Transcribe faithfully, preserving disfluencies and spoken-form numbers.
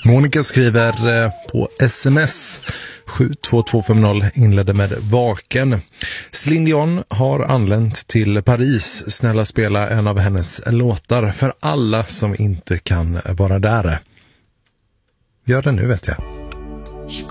Monica skriver eh, på sms sju två två fem noll, inledde med vaken. Céline Dion har anlänt till Paris. Snälla spela en av hennes låtar för alla som inte kan vara där. Gör det nu, vet jag.